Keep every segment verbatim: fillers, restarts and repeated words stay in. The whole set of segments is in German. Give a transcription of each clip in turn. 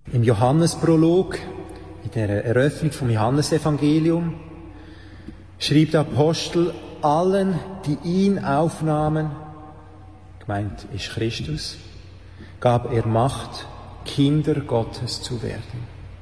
Im Johannesprolog, in der Eröffnung vom Johannesevangelium, schrieb der Apostel, allen, die ihn aufnahmen, gemeint ist Christus, gab er Macht, Kinder Gottes zu werden.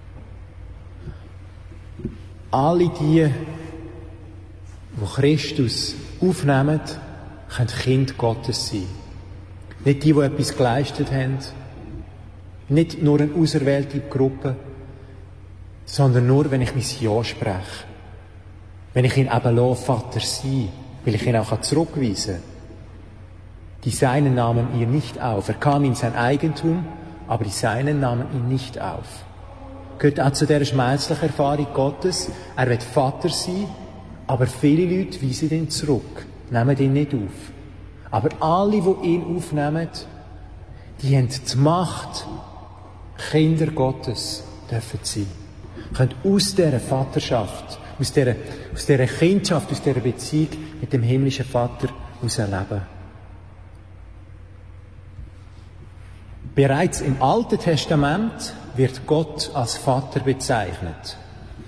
Alle die, die Christus aufnehmen, können Kind Gottes sein. Nicht die, die etwas geleistet haben, nicht nur eine auserwählte Gruppe, sondern nur, wenn ich mein Ja spreche. Wenn ich ihn eben lasse, Vater sein, weil ich ihn auch zurückweisen kann. Die Seinen nahmen ihn nicht auf. Er kam in sein Eigentum, aber die Seinen nahmen ihn nicht auf. Gehört auch zu dieser schmerzlichen Erfahrung Gottes. Er wird Vater sein, aber viele Leute weisen ihn zurück, nehmen ihn nicht auf. Aber alle, die ihn aufnehmen, die haben die Macht, Kinder Gottes dürfen sein. Können aus dieser Vaterschaft, aus dieser, aus dieser Kindschaft, aus dieser Beziehung mit dem himmlischen Vater heraus leben. Bereits im Alten Testament wird Gott als Vater bezeichnet.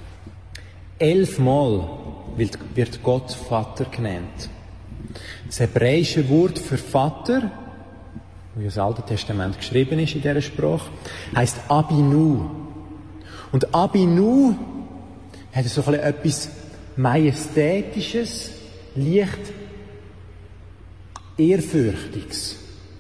Elfmal wird Gott Vater genannt. Das hebräische Wort für Vater, wie das Alte Testament geschrieben ist in dieser Sprache, heisst Abinu. Und Abinu hat so ein bisschen etwas Majestätisches, leicht Ehrfürchtiges.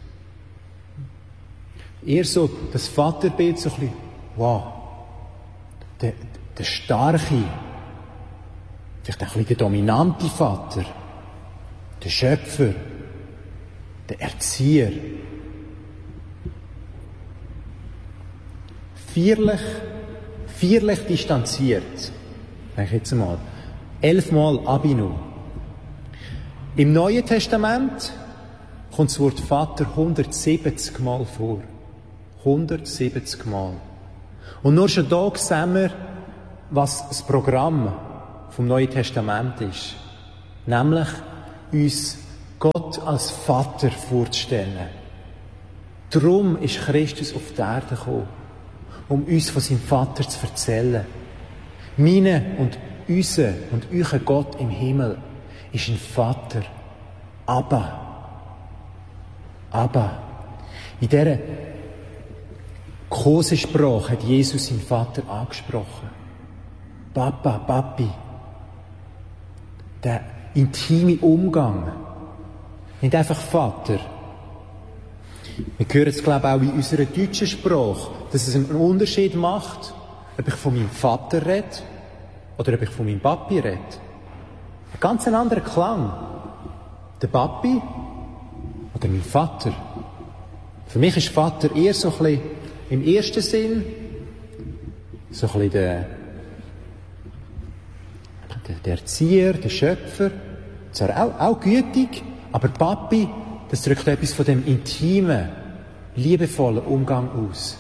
Eher so das Vaterbild, so ein bisschen, wow, der, der starke, vielleicht ein bisschen der dominante Vater, der Schöpfer, der Erzieher. Vierlich, vierlich distanziert, denke ich jetzt einmal. Elfmal Abinu. Im Neuen Testament kommt das Wort Vater hundertsiebzig Mal vor. hundertsiebzig Mal. Und nur schon da sehen wir, was das Programm vom Neuen Testament ist. Nämlich, uns Gott als Vater vorzustellen. Darum ist Christus auf die Erde gekommen, um uns von seinem Vater zu erzählen. Meine und unser und euer Gott im Himmel ist ein Vater. Abba. Abba. In dieser Kosesprache hat Jesus seinen Vater angesprochen. Papa, Papi. Der intime Umgang. Nicht einfach Vater. Wir hören es, glaube ich, auch in unserer deutschen Sprache, dass es einen Unterschied macht, ob ich von meinem Vater rede oder ob ich von meinem Papi rede. Ein ganz anderer Klang. Der Papi oder mein Vater. Für mich ist Vater eher so ein bisschen im ersten Sinn so ein bisschen der, der, der Erzieher, der Schöpfer. Zwar auch, auch gütig, aber Papi, das drückt etwas von dem intimen, liebevollen Umgang aus.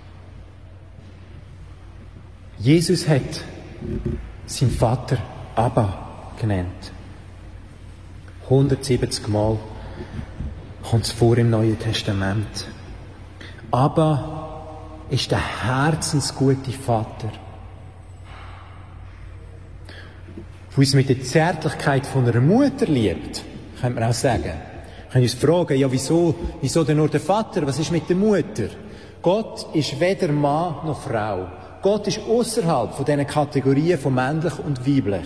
Jesus hat seinen Vater Abba genannt. hundertsiebzig Mal kommt es vor im Neuen Testament. Abba ist der herzensgute Vater. Der uns mit der Zärtlichkeit von einer Mutter liebt, könnte man auch sagen. Wir können uns fragen, ja, wieso, wieso denn nur der Vater? Was ist mit der Mutter? Gott ist weder Mann noch Frau. Gott ist außerhalb von diesen Kategorien von männlich und weiblich.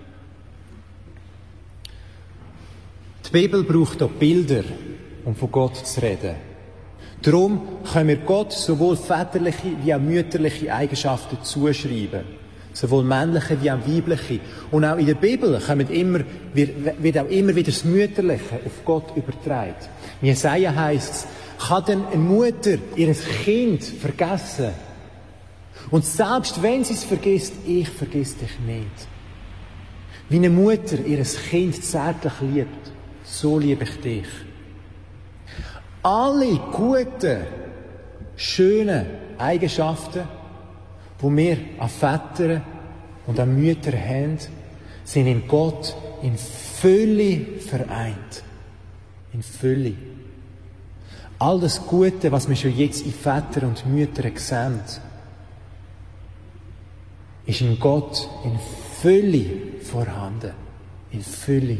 Die Bibel braucht auch Bilder, um von Gott zu reden. Darum können wir Gott sowohl väterliche wie auch mütterliche Eigenschaften zuschreiben. Sowohl männliche wie auch weibliche. Und auch in der Bibel kommen immer, wird auch immer wieder das Mütterliche auf Gott übertragen. In Jesaja heisst es, kann denn eine Mutter ihr Kind vergessen? Und selbst wenn sie es vergisst, ich vergiss dich nicht. Wie eine Mutter ihr Kind zärtlich liebt, so liebe ich dich. Alle guten, schönen Eigenschaften, die wir an Vätern und an Müttern haben, sind in Gott in Fülle vereint. In Fülle. All das Gute, was wir schon jetzt in Vätern und Müttern sehen, ist in Gott in Fülle vorhanden. In Fülle.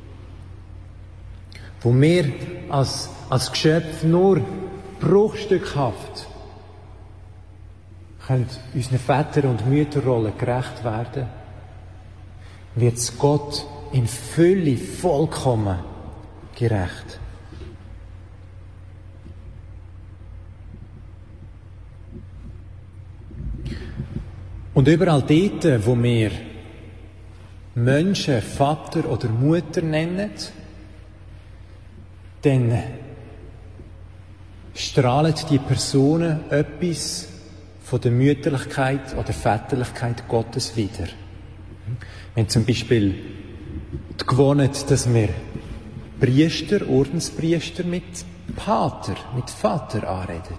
Wo wir als, als Geschöpf nur bruchstückhaft können unseren Väter- und Mütterrolle gerecht werden, wird es Gott in Fülle vollkommen gerecht. Und überall dort, wo wir Menschen Vater oder Mutter nennen, dann strahlen die Personen etwas von der Mütterlichkeit oder Väterlichkeit Gottes wider. Wir haben zum Beispiel die Gewohnheit, dass wir Priester, Ordenspriester mit Pater, mit Vater anreden.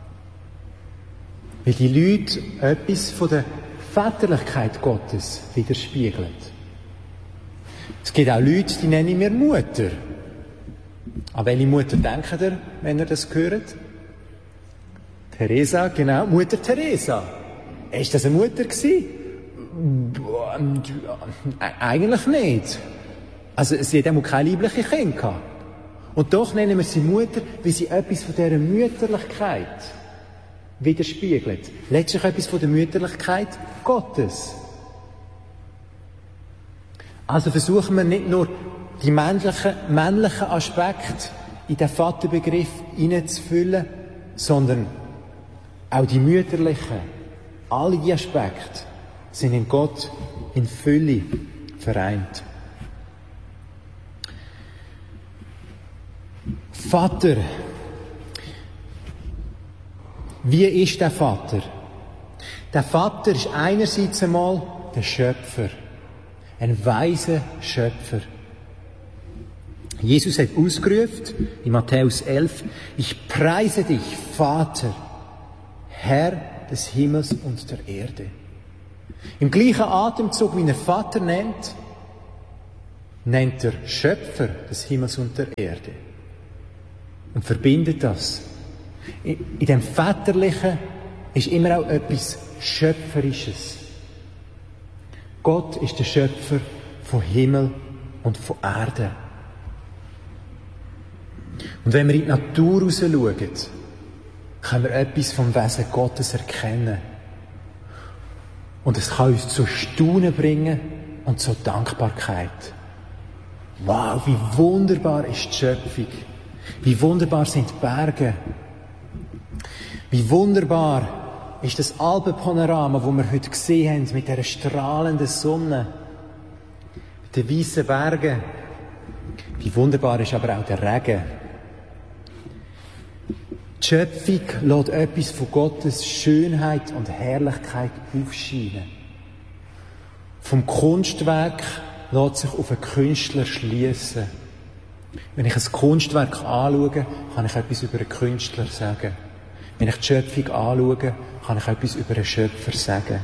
Weil die Leute etwas von der Väterlichkeit Gottes widerspiegeln. Es gibt auch Leute, die nennen wir Mutter. An welche Mutter denkt ihr, wenn ihr das hört? Teresa, genau, Mutter Teresa. Ist das eine Mutter gewesen? Eigentlich nicht. Also sie hat auch keine liebliche Kinder gehabt. Und doch nennen wir sie Mutter, weil sie etwas von dieser Mütterlichkeit widerspiegelt. Letztlich etwas von der Mütterlichkeit Gottes. Also versuchen wir nicht nur die männlichen, männlichen Aspekte in den Vaterbegriff hineinzufüllen, sondern auch die mütterlichen, alle die Aspekte sind in Gott in Fülle vereint. Vater. Wie ist der Vater? Der Vater ist einerseits einmal der Schöpfer. Ein weiser Schöpfer. Jesus hat ausgerufen, in Matthäus elf, ich preise dich, Vater, Herr des Himmels und der Erde. Im gleichen Atemzug, wie er Vater nennt, nennt er Schöpfer des Himmels und der Erde. Und verbindet das. In dem Väterlichen ist immer auch etwas Schöpferisches. Gott ist der Schöpfer von Himmel und von Erde. Und wenn wir in die Natur raus schauen, können wir etwas vom Wesen Gottes erkennen. Und es kann uns zu Staunen bringen und zur Dankbarkeit. Wow, wie wunderbar ist die Schöpfung. Wie wunderbar sind die Berge. Wie wunderbar ist das Alpenpanorama, das wir heute gesehen haben, mit dieser strahlenden Sonne, mit den weißen Bergen. Wie wunderbar ist aber auch der Regen. Die Schöpfung lässt etwas von Gottes Schönheit und Herrlichkeit aufscheinen. Vom Kunstwerk lässt sich auf einen Künstler schliessen. Wenn ich ein Kunstwerk anschaue, kann ich etwas über einen Künstler sagen. Wenn ich die Schöpfung anschaue, kann ich etwas über einen Schöpfer sagen.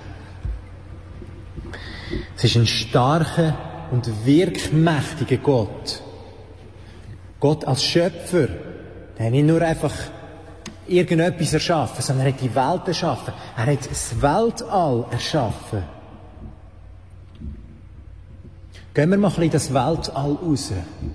Es ist ein starker und wirkmächtiger Gott. Gott als Schöpfer, der hat nicht nur einfach irgendetwas erschaffen, sondern er hat die Welt erschaffen. Er hat das Weltall erschaffen. Gehen wir mal ein bisschen in das Weltall raus.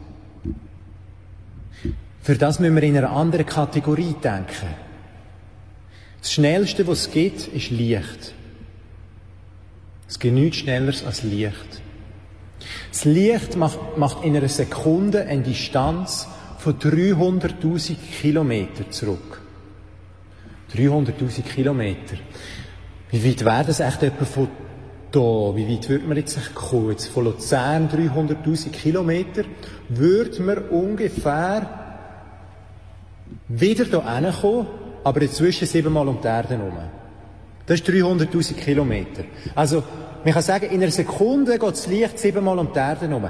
Für das müssen wir in einer anderen Kategorie denken. Das Schnellste, was es gibt, ist Licht. Es gibt nichts Schnelleres als Licht. Das Licht macht, macht in einer Sekunde eine Distanz von dreihunderttausend Kilometer zurück. dreihunderttausend Kilometer. Wie weit wäre das echt etwa von da? Wie weit würde man jetzt kommen? Jetzt von Luzern dreihunderttausend Kilometer würde man ungefähr wieder hier hinkommen, aber inzwischen siebenmal um die Erde herum. Das ist dreihunderttausend Kilometer. Also, man kann sagen, in einer Sekunde geht das Licht siebenmal um die Erde herum.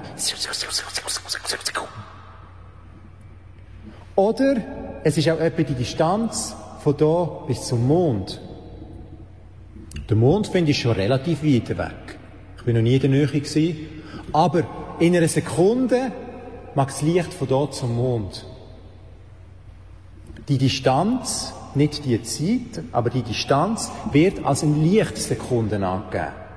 Oder es ist auch etwa die Distanz von hier bis zum Mond. Der Mond finde ich schon relativ weit weg. Ich bin noch nie in der Nähe gewesen. Aber in einer Sekunde mag das Licht von hier zum Mond. Die Distanz, nicht die Zeit, aber die Distanz wird als eine Lichtsekunde angegeben.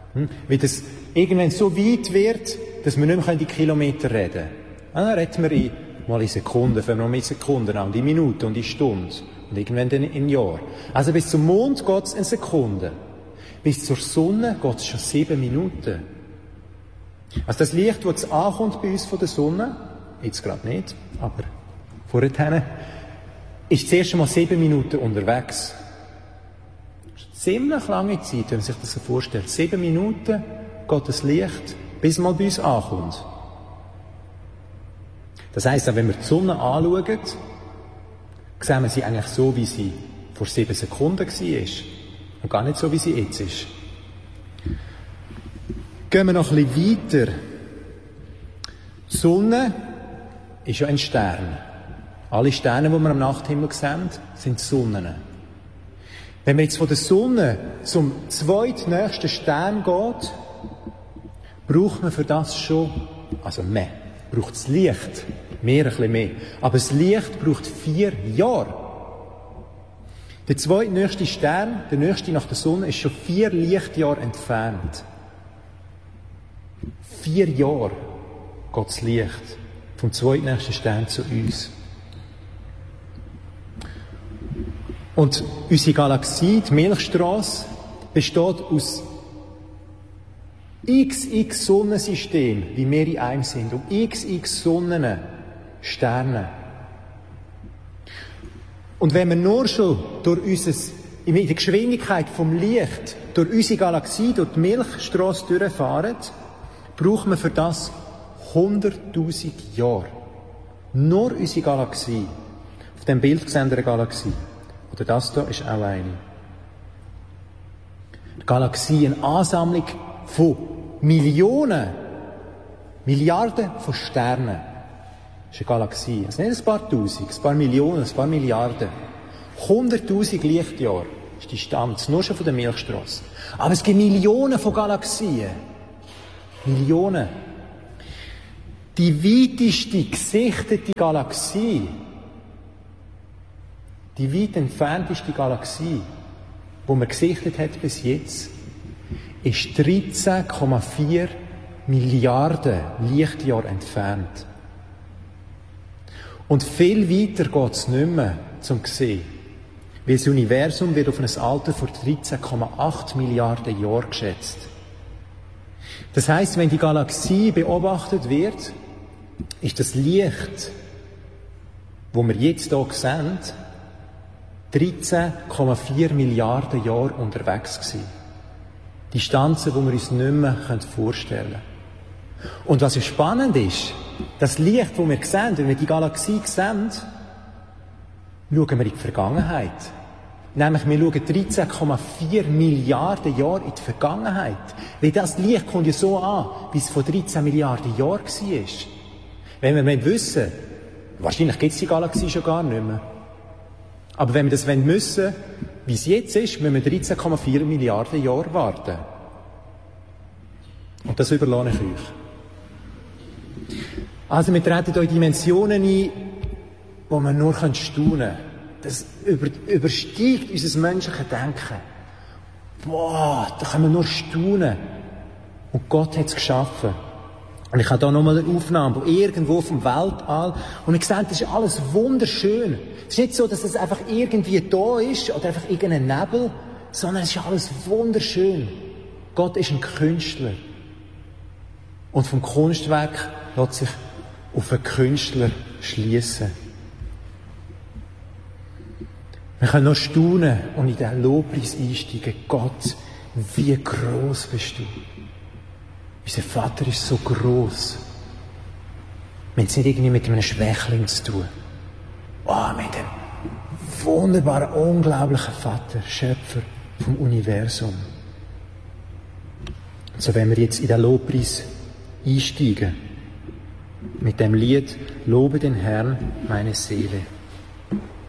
Hm? Wie das irgendwann so weit wird, dass wir nicht mehr in Kilometer reden können. Ah, dann reden wir in, mal in Sekunden, fangen wir noch mit Sekunden an, und in Minuten und in Stunden. Und irgendwann dann in Jahr. Also bis zum Mond geht es in Sekunden. Bis zur Sonne geht es schon sieben Minuten. Also das Licht, das jetzt ankommt bei uns von der Sonne, jetzt gerade nicht, aber vorher, ist zuerst einmal sieben Minuten unterwegs. Das ist eine ziemlich lange Zeit, wenn man sich das so vorstellt. Sieben Minuten geht das Licht, bis mal bei uns ankommt. Das heisst, auch wenn wir die Sonne anschauen, sehen wir sie eigentlich so, wie sie vor sieben Sekunden war. Und gar nicht so, wie sie jetzt ist. Gehen wir noch ein bisschen weiter. Die Sonne ist ja ein Stern. Alle Sterne, die wir am Nachthimmel sehen, sind Sonnen. Wenn man jetzt von der Sonne zum zweitnächsten Stern geht, braucht man für das schon, also mehr, braucht das Licht, mehr, ein bisschen mehr. Aber das Licht braucht vier Jahre. Der zweitnächste Stern, der nächste nach der Sonne, ist schon vier Lichtjahre entfernt. Vier Jahre geht das Licht vom zweitnächsten Stern zu uns. Und unsere Galaxie, die Milchstraße, besteht aus xx Sonnensystemen, wie wir in einem sind, und xx Sonnen, Sterne. Und wenn wir nur schon durch unser, in der Geschwindigkeit vom Licht, durch unsere Galaxie, durch die Milchstraße durchfahren, brauchen wir für das hunderttausend Jahre. Nur unsere Galaxie. Auf dem Bild sehen wir eine Galaxie. Oder das hier ist auch eine. Die Galaxie, eine Ansammlung von Millionen, Milliarden von Sternen. Das ist eine Galaxie. Also nicht ein paar Tausend, ein paar Millionen, ein paar Milliarden. Hunderttausend Lichtjahre ist die Distanz, nur schon von der Milchstraße. Aber es gibt Millionen von Galaxien. Millionen. Die weiteste gesichtete Galaxie, die weit entfernteste Galaxie, die man gesichtet hat bis jetzt, ist dreizehn Komma vier Milliarden Lichtjahre entfernt. Und viel weiter geht es nicht mehr zum sehen. Weil das Universum wird auf ein Alter von dreizehn Komma acht Milliarden Jahren geschätzt. Das heisst, wenn die Galaxie beobachtet wird, ist das Licht, das wir jetzt hier sehen, dreizehn Komma vier Milliarden Jahre unterwegs gewesen. Distanzen, die wir uns nicht mehr vorstellen können. Und was ja spannend ist, das Licht, das wir sehen, wenn wir die Galaxie sehen, schauen wir in die Vergangenheit. Nämlich, wir schauen dreizehn Komma vier Milliarden Jahre in die Vergangenheit. Weil das Licht kommt ja so an, wie es vor dreizehn Milliarden Jahren war. Wenn wir wissen, wahrscheinlich gibt es die Galaxie schon gar nicht mehr. Aber wenn wir das wissen, wie es jetzt ist, müssen wir dreizehn Komma vier Milliarden Jahre warten. Und das überlasse ich euch. Also wir treten hier in Dimensionen ein, wo man nur staunen kann. Das über, übersteigt unser menschliches Denken. Boah, da können wir nur staunen. Und Gott hat es geschaffen. Und ich habe hier nochmal eine Aufnahme, wo irgendwo vom Weltall, und ich sehe, das ist alles wunderschön. Es ist nicht so, dass es einfach irgendwie da ist, oder einfach irgendein Nebel, sondern es ist alles wunderschön. Gott ist ein Künstler. Und vom Kunstwerk lässt sich auf einen Künstler schliessen. Wir können noch staunen und in den Lobpreis einsteigen. Gott, wie gross bist du? Unser Vater ist so gross. Wir haben es nicht irgendwie mit einem Schwächling zu tun. Oh, mit einem wunderbaren, unglaublichen Vater, Schöpfer vom Universum. Und so wenn wir jetzt in den Lobpreis einsteigen, mit dem Lied Lobe den Herrn, meine Seele.